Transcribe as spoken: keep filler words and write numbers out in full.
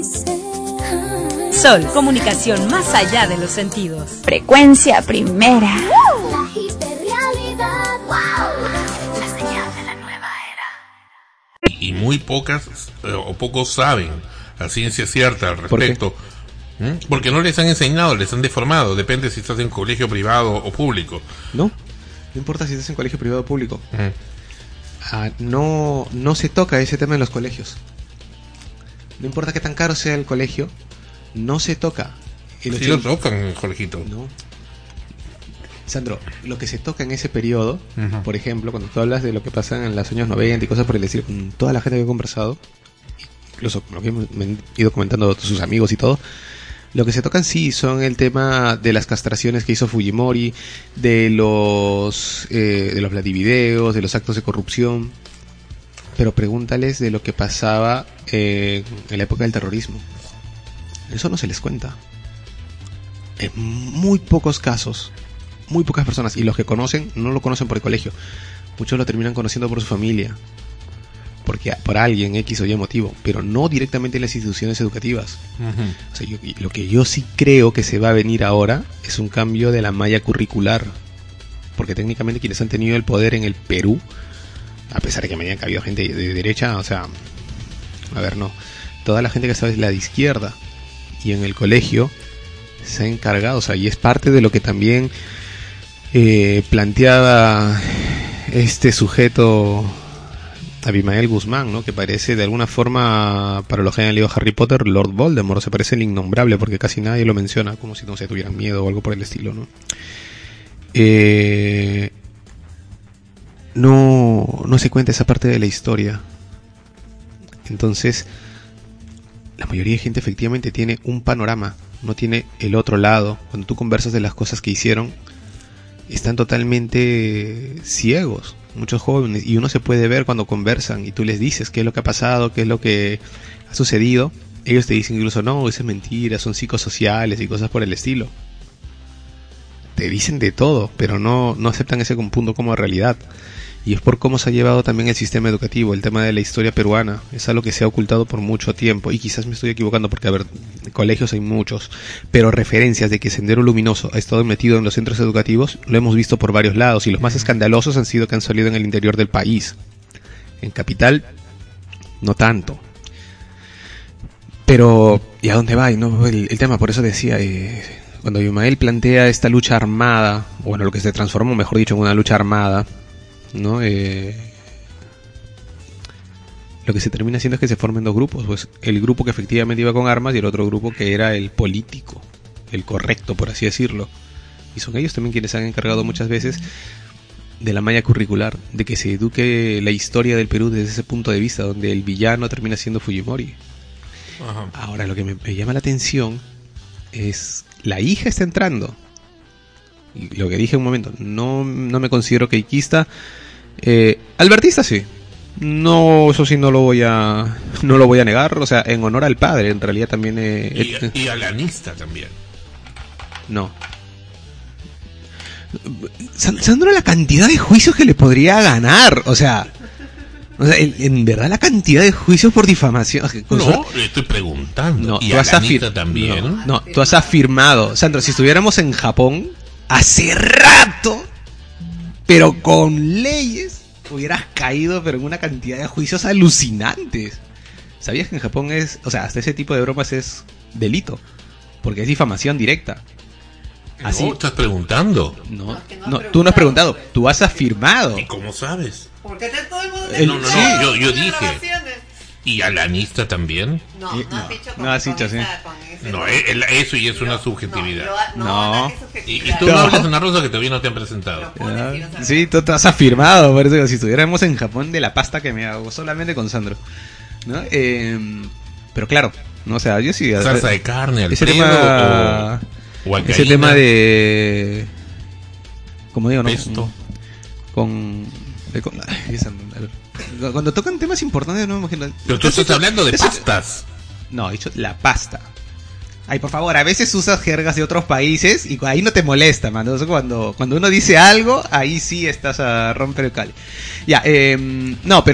Sol, comunicación más allá de los sentidos. Frecuencia primera. La hiperrealidad. Wow. La señal de la nueva era. Y muy pocas eh, o pocos saben a ciencia cierta al respecto. ¿Mm? Porque no les han enseñado, les han deformado. Depende si estás en colegio privado o público. No, no importa si estás en colegio privado o público. Mm. Ah, no, no se toca ese tema en los colegios. No importa qué tan caro sea el colegio, no se toca. Sí lo tocan en el colegito. No. Sandro, lo que se toca en ese periodo, uh-huh. por ejemplo, cuando tú hablas de lo que pasa en los años noventa y cosas por el estilo, con toda la gente que he conversado, incluso con lo que me han ido comentando sus amigos y todo, lo que se tocan sí son el tema de las castraciones que hizo Fujimori, de los eh, de los Vladivideos, de los actos de corrupción, pero pregúntales de lo que pasaba eh, en la época del terrorismo. Eso no se les cuenta. En muy pocos casos, muy pocas personas, y los que conocen no lo conocen por el colegio, muchos lo terminan conociendo por su familia, porque por alguien X o Y motivo, pero no directamente en las instituciones educativas. Uh-huh. O sea, yo, lo que yo sí creo que se va a venir ahora es un cambio de la malla curricular, porque técnicamente quienes han tenido el poder en el Perú, a pesar de que me hayan cabido gente de derecha, o sea, a ver, no, toda la gente que está es la de izquierda, y en el colegio se ha encargado, o sea, y es parte de lo que también eh, planteaba este sujeto Abimael Guzmán, ¿no? Que parece de alguna forma, para los que hayan leído Harry Potter, Lord Voldemort, se parece el innombrable, porque casi nadie lo menciona, como si no se tuvieran miedo o algo por el estilo, ¿no? Eh, no, no se cuenta esa parte de la historia. Entonces, la mayoría de gente efectivamente tiene un panorama, no tiene el otro lado. Cuando tú conversas de las cosas que hicieron, están totalmente ciegos, muchos jóvenes, y uno se puede ver cuando conversan y tú les dices qué es lo que ha pasado, qué es lo que ha sucedido. Ellos te dicen incluso, no, eso es mentira, son psicosociales y cosas por el estilo. Te dicen de todo, pero no, no aceptan ese punto como realidad. Y es por cómo se ha llevado también el sistema educativo, el tema de la historia peruana. Es algo que se ha ocultado por mucho tiempo. Y quizás me estoy equivocando porque, a ver, colegios hay muchos. Pero referencias de que Sendero Luminoso ha estado metido en los centros educativos, lo hemos visto por varios lados. Y los más escandalosos han sido que han salido en el interior del país. En capital, no tanto. Pero, ¿y a dónde va? Y no, el, el tema, por eso decía, eh, cuando Abimael plantea esta lucha armada, o bueno, lo que se transformó, mejor dicho, en una lucha armada, ¿no? Eh, lo que se termina haciendo es que se formen dos grupos, pues el grupo que efectivamente iba con armas y el otro grupo que era el político, el correcto, por así decirlo. Y son ellos también quienes se han encargado muchas veces de la malla curricular, de que se eduque la historia del Perú desde ese punto de vista, donde el villano termina siendo Fujimori. Ajá. Ahora, lo que me, me llama la atención es la hija está entrando. Y lo que dije en un momento, no, no me considero queiquista. Eh, albertista sí. No, eso sí no lo voy a no lo voy a negar, o sea, en honor al padre, en realidad también eh, y, eh, y alanista también. No. Sandro, la cantidad de juicios que le podría ganar, o sea, o sea, en, en verdad la cantidad de juicios por difamación. No, le estoy preguntando. No, y tú has afir- también. No, no, tú has afirmado, Sandro, si estuviéramos en Japón hace rato, pero con leyes, hubieras caído, pero en una cantidad de juicios alucinantes. ¿Sabías que en Japón es, o sea, hasta ese tipo de bromas es delito? Porque es difamación directa. Así. No, estás preguntando. No, no, no, no tú no has preguntado, tú has afirmado. ¿Y cómo sabes? Porque te, todo el mundo el, no, no, sí. no, yo, yo dije. ¿Y alanista también? No, no, no has dicho con, no has dicho, sí. No, el, eso y es una subjetividad. No. no, no. Y, y tú no hablas de una rosa que todavía no te han presentado. Sí, tú te has afirmado, por eso si estuviéramos en Japón de la pasta que me hago solamente con Sandro, ¿no? Eh, pero claro, no, o sea, yo sí. Salsa de carne, al ese tema, o, o ese tema de, como digo, no, Pesto. con, de, con cuando tocan temas importantes, no me imagino. Pero tú estás hablando de pastas. No, he dicho la pasta. Ay, por favor, a veces usas jergas de otros países y ahí no te molesta, man. Entonces, cuando, cuando uno dice algo, ahí sí estás a romper el cable. Ya, eh, no, pero